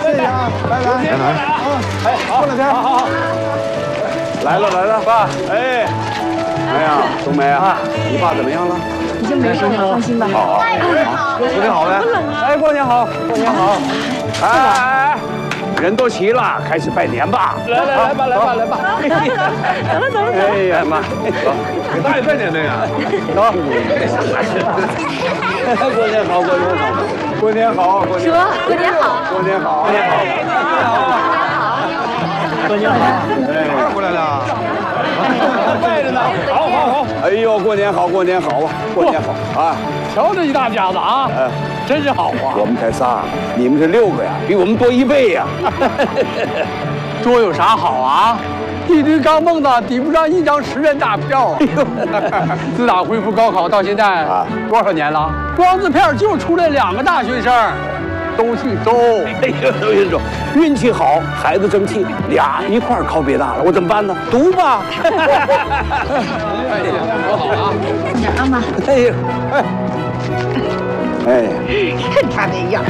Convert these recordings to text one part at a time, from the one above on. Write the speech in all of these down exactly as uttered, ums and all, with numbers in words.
谢谢啊，拜拜，拜拜啊，哎，过两天，好好好， 来了来了，爸，哎，哎呀，冬梅啊，你爸怎么样了？ 已经没事了，放心吧。 好，好，好，过年好呗。哎，过年好，过年好。哎哎哎，人都齐了，开始拜年吧。 来来来吧，来吧来吧。 走了走了走了。 哎呀妈，走，给大爷拜年的呀。走。过年好，过年好，过年好，过年好。 说过年好， 过年好，过年好， 过年好，哎，回来了。 拜着呢，好好好。 哎呦，过年好，过年好啊，过年好啊！ 瞧这一大家子啊， 哎， 真是好啊。 我们才仨，你们是六个呀，比我们多一倍呀。 多有啥好啊？一堆钢镚子抵不上一张十元大票啊！自打恢复高考到现在啊，多少年了？光字片就出来两个大学生，都姓周。 哎呦，都姓周，运气好，孩子争气，俩一块儿考北大了，我怎么办呢？读吧。 哎呀，多好啊！ 阿妈， 哎呦，哎，哎， 看他那样。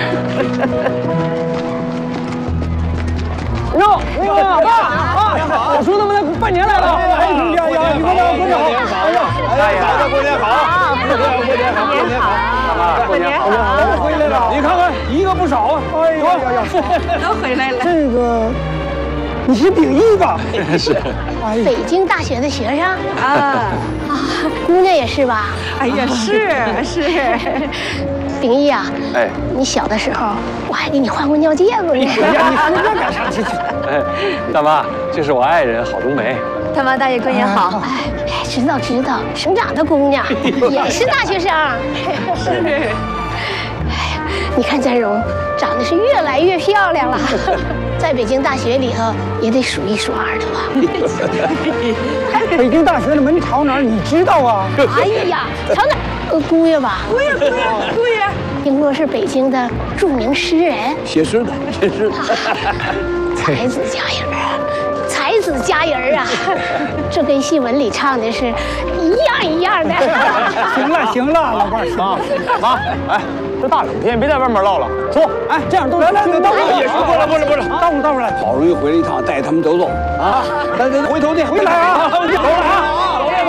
哟，那个爸啊，我叔他们来拜年来了。 哎，兄弟呀，你过年过年好，哎呀， 哎呀，过年好，过年好，过年好，过年好，啊，过年好， 都回来了。 你看看，一个不少啊。 哎呀呀呀， 都回来了。 这个你是秉义吧？ 是。 北京大学的学生啊啊，姑娘也是吧？ 哎呀，是是。 秉义啊， 哎， 你小的时候我还给你换过尿介子呢。 哎呀，你说这干啥去？ 哎，大妈，这是我爱人郝冬梅。 他妈大爷过年好。 哎，知道知道，省长的姑娘也是大学生。 是。 哎呀，你看展荣长得是越来越漂亮了，在北京大学里头也得数一数二的吧。 北京大学的门朝哪儿？你知道啊？ 哎呀，朝哪？呃，姑爷吧。 姑爷姑爷姑爷。 听说是北京的著名诗人， 写诗的，写诗的。 才子佳人啊，才子佳人啊，这跟戏文里唱的是一样一样的。 行了行了，老伴儿， 妈妈，哎，这大冷天别在外面唠了，走。 哎，这样都来来来，到我也是过来过来过来， 到我到我来。 好容易回来一趟，带他们走走啊！来来，回头见，回来啊！走了啊！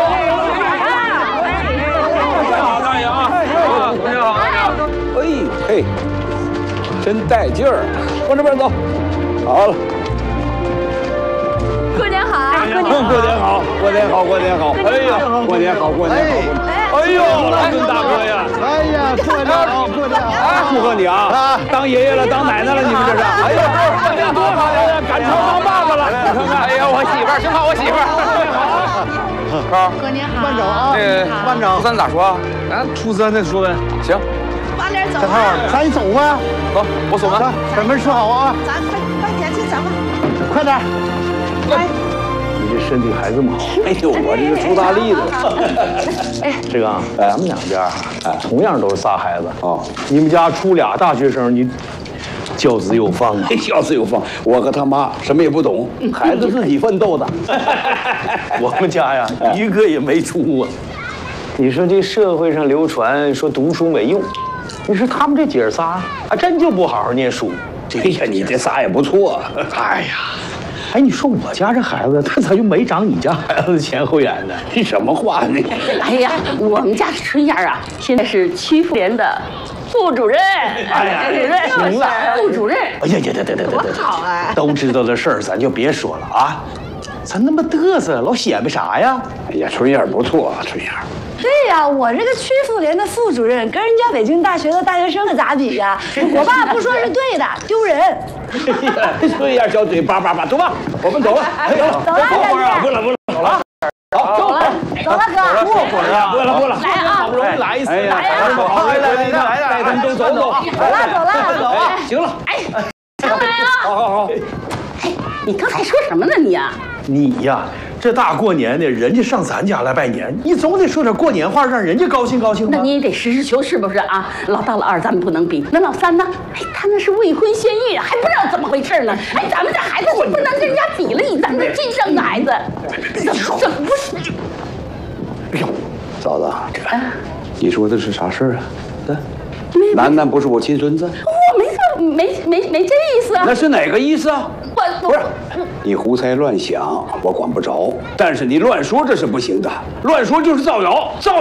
大爷啊！你好，哎嘿，真带劲儿！往这边走。好了。 过年好，过年过年好，过年好，过年好！哎呀，过年好，过年好！哎呦，老孙大哥呀！ 哎呀，过年好，过年好！ 祝贺你啊！当爷爷了，当奶奶了，你们这是？哎呀，过年多好呀！赶超当爸爸了！你看看，哎呀，我媳妇儿，就靠我媳妇儿。 好，过年好。 班长啊， 那个班长， 初三咋说啊？咱初三再说呗。行， 晚点走小涛，咱一走吧。 走，我锁门。 把门锁好啊！ 咱快快点去，咱们快点。 来。 你这身体还这么好？哎呦，我这是出大力的。 哎，这个啊，咱们两边啊，同样都是仨孩子啊。你们家出俩大学生，你教子有方啊？ 教子有方，我和他妈什么也不懂，孩子自己奋斗的。 我们家呀，一个也没出啊。你说这社会上流传说读书没用，你说他们这姐儿仨还真就不好好念书。 哎呀，你这仨也不错。 哎呀。哎，你说我家这孩子，他咋就没长你家孩子的前后眼呢？ 你什么话呢？ 哎呀，我们家春燕啊，现在是曲阜联的副主任。 哎呀， 主任， 行了， 副主任。 哎呀呀，对对对对对， 好啊！ 都知道的事儿，咱就别说了啊。咱那么嘚瑟，老显摆啥呀？ 哎呀，春燕不错，春燕。 对呀，我这个曲阜联的副主任跟人家北京大学的大学生可咋比呀？我爸不说是对的，丢人。 春燕小嘴叭叭叭，走吧，我们走了。 走了，大姐。 不了不了，走了。好， 走了，走了，哥。 过会儿啊，过了过了。 来啊！ 好不容易来一次， 哎呀， 好，来来来来，带他们都走走。 走了，走了， 走啊！行了， 哎，上来啊！ 好好好。 哎，你刚才说什么呢你啊？ 你呀，这大过年的，人家上咱家来拜年，你总得说点过年话，让人家高兴高兴吧。 那你也得实事求是，不是啊？老大老二咱们不能比，那老三呢？哎，他那是未婚先孕，还不知道怎么回事呢。哎，咱们这孩子就不能跟人家比了，咱们这亲生的孩子，怎么怎么不是？ 哎呦，嫂子，你说的是啥事儿啊？男男不是我亲孙子。 我没说没没没这意思啊。 那是哪个意思啊？ 我不是，你胡猜乱想，我管不着。但是你乱说这是不行的，乱说就是造谣，造。